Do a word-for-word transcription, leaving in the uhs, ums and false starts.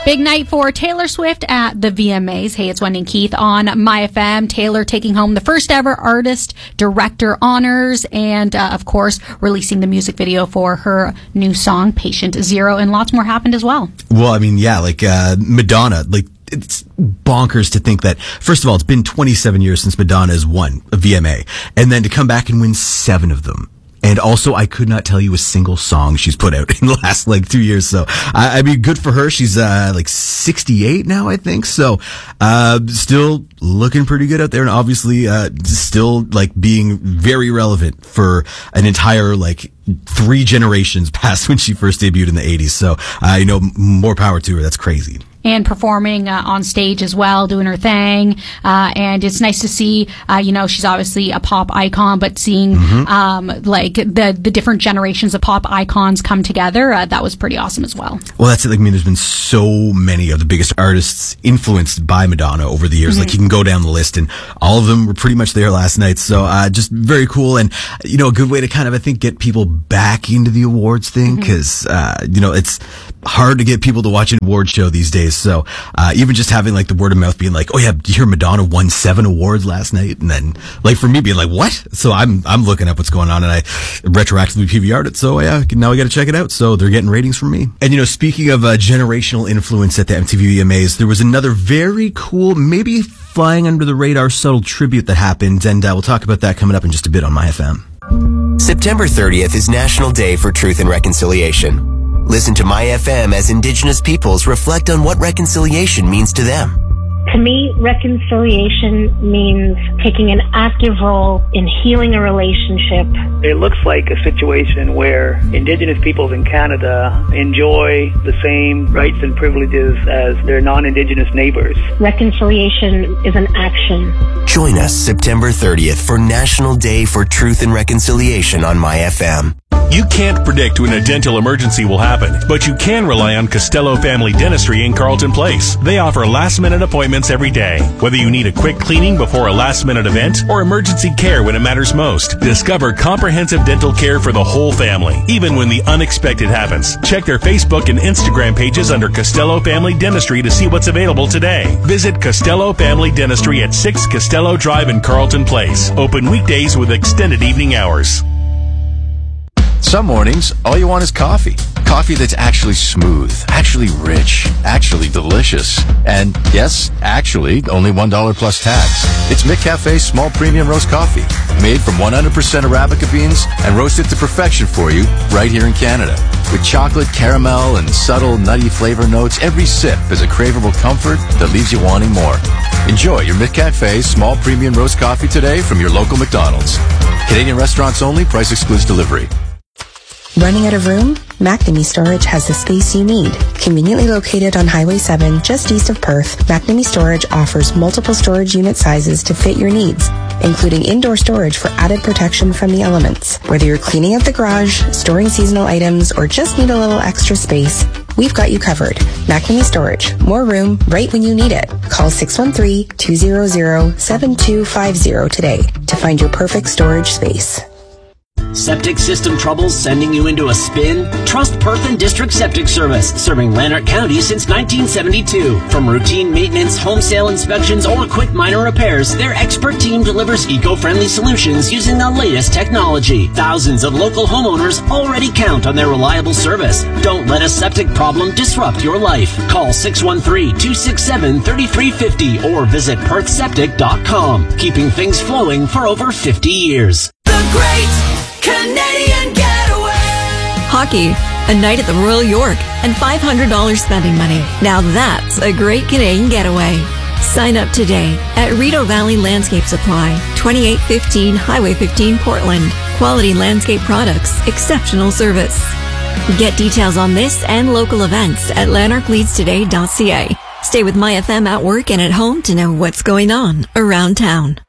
Big night for Taylor Swift at the V M As. Hey, it's Wendy and Keith on My F M. Taylor taking home the first ever artist director honors and, uh, of course, releasing the music video for her new song, Patient Zero, and lots more happened as well. Well, I mean, yeah, like uh, Madonna, like it's bonkers to think that, first of all, it's been twenty-seven years since Madonna has won a V M A, and then to come back and win seven of them. And also, I could not tell you a single song she's put out in the last, like, two years. So, I, I mean, good for her. She's, uh, like, sixty-eight now, I think. So, uh, still looking pretty good out there. And obviously, uh, still, like, being very relevant for an entire, like, three generations past when she first debuted in the eighties. So, uh, you know, more power to her. That's crazy. And performing uh, on stage as well, doing her thing. Uh, and it's nice to see, uh, you know, she's obviously a pop icon, but seeing, mm-hmm. um, like the, the different generations of pop icons come together, uh, that was pretty awesome as well. Well, that's it. Like, I mean, there's been so many of the biggest artists influenced by Madonna over the years. Mm-hmm. Like, you can go down the list and all of them were pretty much there last night. So, uh, just very cool. And, you know, a good way to kind of, I think, get people back into the awards thing. Mm-hmm. Cause, uh, you know, it's hard to get people to watch an award show these days. So, uh, even just having like the word of mouth being like, oh yeah, did you hear Madonna won seven awards last night? And then like for me being like, what? So I'm, I'm looking up what's going on and I retroactively P V R'd it. So yeah, now I got to check it out. So they're getting ratings from me. And you know, speaking of uh, generational influence at the M T V V M As, there was another very cool, maybe flying under the radar subtle tribute that happened. And uh, we'll talk about that coming up in just a bit on My F M. September thirtieth is National Day for Truth and Reconciliation. Listen to My F M as Indigenous peoples reflect on what reconciliation means to them. To me, reconciliation means taking an active role in healing a relationship. It looks like a situation where Indigenous peoples in Canada enjoy the same rights and privileges as their non-Indigenous neighbors. Reconciliation is an action. Join us September thirtieth for National Day for Truth and Reconciliation on My F M. You can't predict when a dental emergency will happen, but you can rely on Costello Family Dentistry in Carleton Place. They offer last-minute appointments every day. Whether you need a quick cleaning before a last-minute event or emergency care when it matters most, discover comprehensive dental care for the whole family, even when the unexpected happens. Check their Facebook and Instagram pages under Costello Family Dentistry to see what's available today. Visit Costello Family Dentistry at six Costello Drive in Carleton Place. Open weekdays with extended evening hours. Some mornings, all you want is coffee. Coffee that's actually smooth, actually rich, actually delicious. And yes, actually, only one dollar plus tax. It's McCafe's small premium roast coffee, made from one hundred percent Arabica beans and roasted to perfection for you right here in Canada. With chocolate, caramel, and subtle nutty flavor notes, every sip is a craveable comfort that leaves you wanting more. Enjoy your McCafe's small premium roast coffee today from your local McDonald's. Canadian restaurants only, price excludes delivery. Running out of room? McNamee Storage has the space you need. Conveniently located on Highway seven, just east of Perth, McNamee Storage offers multiple storage unit sizes to fit your needs, including indoor storage for added protection from the elements. Whether you're cleaning out the garage, storing seasonal items, or just need a little extra space, we've got you covered. McNamee Storage. More room right when you need it. Call six one three, two zero zero, seven two five zero today to find your perfect storage space. Septic system troubles sending you into a spin? Trust Perth and District Septic Service, serving Lanark County since nineteen seventy-two. From routine maintenance, home sale inspections, or quick minor repairs, their expert team delivers eco-friendly solutions using the latest technology. Thousands of local homeowners already count on their reliable service. Don't let a septic problem disrupt your life. Call six one three, two six seven, three three five zero or visit perth septic dot com. Keeping things flowing for over fifty years. The Great Canadian Getaway. Hockey, a night at the Royal York, and five hundred dollars spending money. Now that's a great Canadian getaway. Sign up today at Rideau Valley Landscape Supply, twenty-eight fifteen Highway fifteen, Portland. Quality landscape products, exceptional service. Get details on this and local events at lanark leads today dot c a. Stay with My F M at work and at home to know what's going on around town.